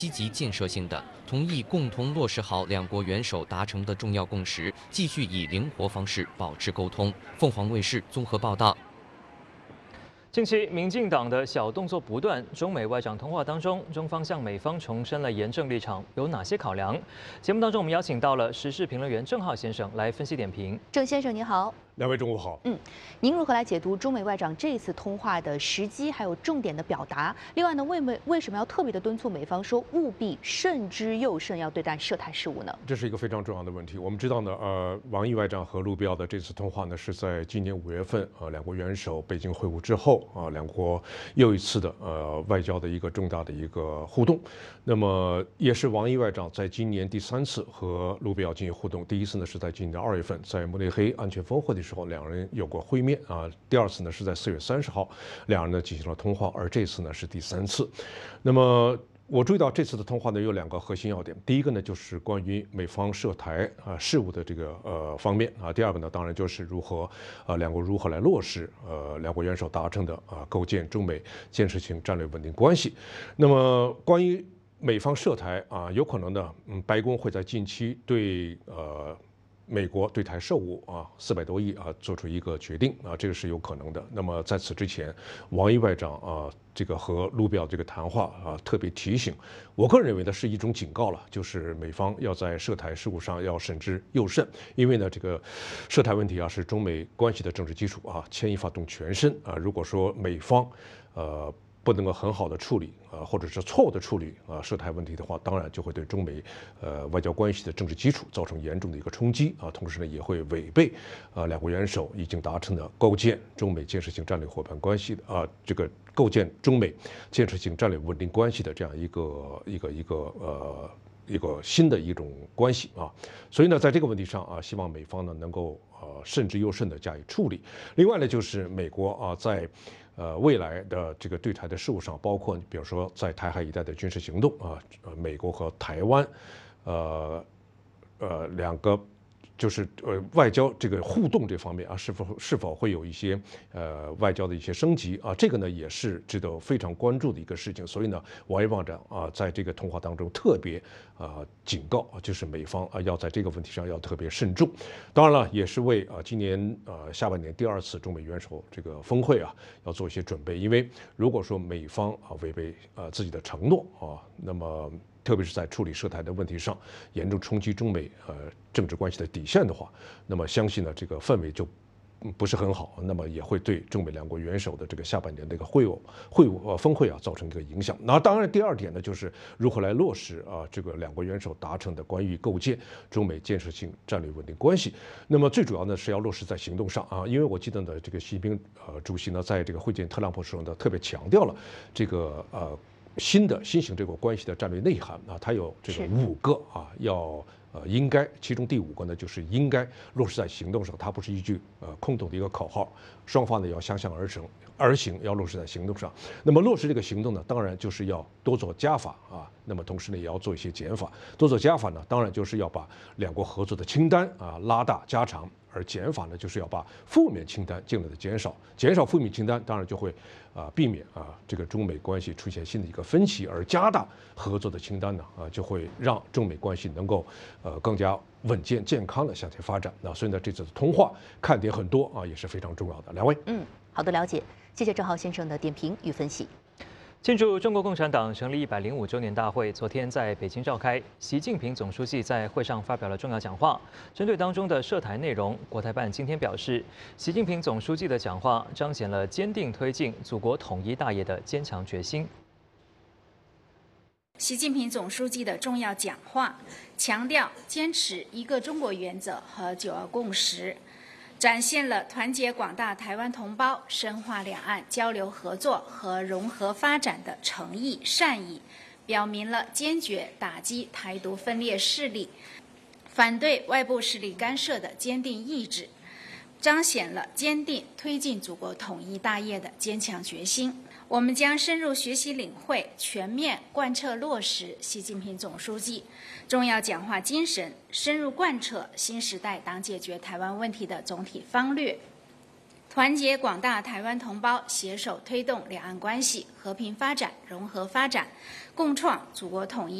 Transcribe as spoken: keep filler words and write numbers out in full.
积极建设性的，同意共同落实好两国元首达成的重要共识，继续以灵活方式保持沟通。凤凰卫视综合报道。 近期，民进党的小动作不断。中美外长通话当中，中方向美方重申了严正立场，有哪些考量？节目当中，我们邀请到了时事评论员郑浩先生来分析点评。 郑先生您好。 两位中午好。 嗯，您如何来解读中美外长这次通话的时机，还有重点的表达？另外呢，为为为什么要特别的敦促美方说务必慎之又慎，要对待涉台事务呢？ 这是一个非常重要的问题。我们知道呢，呃，王毅外长和陆标的这次通话呢，是在今年五月份，呃，两国元首北京会晤之后，啊、呃，两国又一次的呃外交的一个重大的一个互动。那么，也是王毅外长在今年第三次和陆标进行互动。第一次呢是在今年二月份，在慕尼黑安全峰会的时候，两人有过会面啊。第二次呢是在四月三十号，两人呢进行了通话，而这次呢是第三次。那么我注意到这次的通话呢有两个核心要点，第一个呢就是关于美方涉台啊事务的这个呃方面啊，第二个呢当然就是如何呃两国如何来落实呃两国元首达成的啊构建中美建设性战略稳定关系。那么关于美方涉台啊，有可能呢，嗯，白宫会在近期对呃美国对台售武啊四百多亿啊做出一个决定啊，这个是有可能的。那么在此之前，王毅外长啊这个和陆标这个谈话啊特别提醒，我个人认为呢是一种警告了，就是美方要在涉台事务上要慎之又慎，因为呢这个涉台问题啊是中美关系的政治基础啊，牵一发动全身啊。如果说美方呃。不能够很好的处理啊，或者是错误的处理啊涉台问题的话，当然就会对中美呃外交关系的政治基础造成严重的一个冲击啊，同时呢也会违背啊两国元首已经达成的构建中美建设性战略伙伴关系的啊这个构建中美建设性战略稳定关系的这样一个一个一个呃一个新的一种关系啊，所以呢在这个问题上啊，希望美方呢能够呃慎之又慎的加以处理。另外呢就是美国啊在呃，未来的这个对台的事务上，包括比如说在台海一带的军事行动啊，呃，美国和台湾，呃，呃，两个就是呃外交这个互动这方面啊，是否是否会有一些呃外交的一些升级啊？这个呢也是值得非常关注的一个事情。所以呢，王毅外长啊，在这个通话当中特别啊警告，就是美方啊要在这个问题上要特别慎重。当然了，也是为啊今年呃下半年第二次中美元首这个峰会啊要做一些准备。因为如果说美方啊违背啊自己的承诺啊，那么特别是在处理涉台的问题上，严重冲击中美呃政治关系的底线的话，那么相信呢这个氛围就不是很好，那么也会对中美两国元首的这个下半年的一个会晤会晤呃峰会啊造成一个影响。那当然第二点呢，就是如何来落实啊这个两国元首达成的关于构建中美建设性战略稳定关系。那么最主要呢是要落实在行动上啊，因为我记得呢这个习近平呃主席呢在这个会见特朗普时候呢特别强调了这个呃。新的新型这个关系的战略内涵啊，它有这个五个啊，要呃应该，其中第五个呢就是应该落实在行动上，它不是一句呃空洞的一个口号，双方呢要相向而成而行，要落实在行动上。那么落实这个行动呢，当然就是要多做加法啊，那么同时呢也要做一些减法。多做加法呢，当然就是要把两国合作的清单啊拉大加长。而减法呢，就是要把负面清单尽量的减少，减少负面清单，当然就会啊、呃、避免啊这个中美关系出现新的一个分歧，而加大合作的清单呢啊就会让中美关系能够呃更加稳健健康的向前发展。那所以呢，这次的通话看点很多啊，也是非常重要的。两位， 嗯，好的了解，谢谢郑浩先生的点评与分析。 庆祝中国共产党成立一百零五周年大会昨天在北京召开，习近平总书记在会上发表了重要讲话。针对当中的涉台内容，国台办今天表示，习近平总书记的讲话彰显了坚定推进祖国统一大业的坚强决心。 习近平总书记的重要讲话强调坚持一个中国原则和九二共识，展现了团结广大台湾同胞、深化两岸交流合作和融合发展的诚意善意，表明了坚决打击台独分裂势力、反对外部势力干涉的坚定意志，彰显了坚定推进祖国统一大业的坚强决心。我们将深入学习领会，全面贯彻落实习近平总书记重要讲话精神，深入贯彻新时代党解决台湾问题的总体方略， 团结广大台湾同胞，携手推动两岸关系和平发展、融合发展，共创祖国统一。